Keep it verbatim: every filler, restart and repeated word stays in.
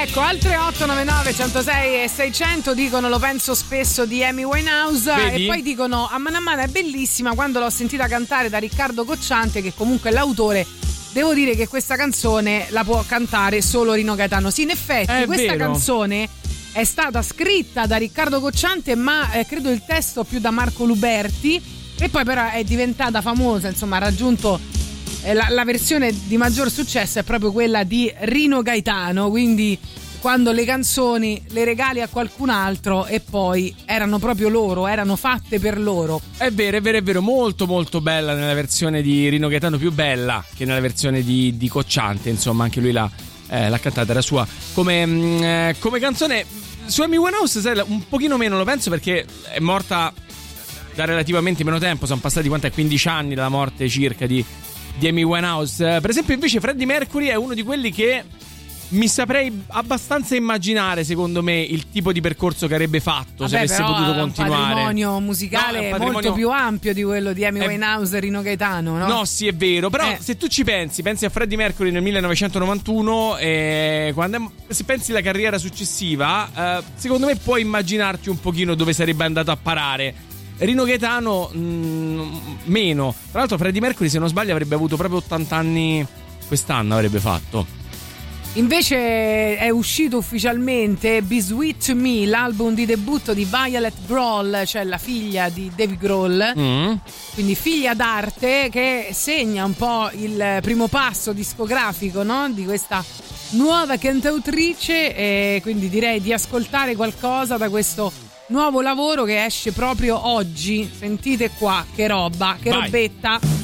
Ecco, altre otto nove nove uno zero sei e seicento dicono lo penso spesso di Amy Winehouse. Vedi? E poi dicono a mano a mano è bellissima, quando l'ho sentita cantare da Riccardo Cocciante, che comunque è l'autore. Devo dire che questa canzone la può cantare solo Rino Gaetano. Sì, in effetti È questa vero. canzone è stata scritta da Riccardo Cocciante, ma eh, credo il testo più da Marco Luberti, e poi però è diventata famosa, insomma ha raggiunto eh, la, la versione di maggior successo è proprio quella di Rino Gaetano, quindi quando le canzoni le regali a qualcun altro e poi erano proprio loro, erano fatte per loro. È vero, è vero, è vero, molto molto bella nella versione di Rino Gaetano, più bella che nella versione di, di Cocciante, insomma anche lui l'ha, eh, l'ha cantata, era sua come, mh, eh, come canzone. Su Amy Winehouse sai, un pochino meno lo penso, perché è morta da relativamente meno tempo, sono passati quanto è, quindici anni dalla morte circa di, di Amy Winehouse. Per esempio invece Freddie Mercury è uno di quelli che mi saprei abbastanza immaginare, secondo me, il tipo di percorso che avrebbe fatto. Vabbè, se avesse potuto continuare. Un patrimonio musicale no, un patrimonio molto più ampio di quello di Amy è... Winehouse e Rino Gaetano, no? No, sì, è vero. Però eh. se tu ci pensi, pensi a Freddie Mercury nel millenovecentonovantuno, e quando è... se pensi alla carriera successiva, eh, secondo me puoi immaginarti un pochino dove sarebbe andato a parare. Rino Gaetano mh, meno. Tra l'altro Freddie Mercury, se non sbaglio, avrebbe avuto proprio ottanta anni quest'anno, avrebbe fatto. Invece è uscito ufficialmente Be Sweet to Me, l'album di debutto di Violet Grohl, cioè la figlia di Dave Grohl, mm. quindi figlia d'arte, che segna un po' il primo passo discografico, no? Di questa nuova cantautrice, e quindi direi di ascoltare qualcosa da questo nuovo lavoro che esce proprio oggi. Sentite qua, che roba, che Vai. robetta.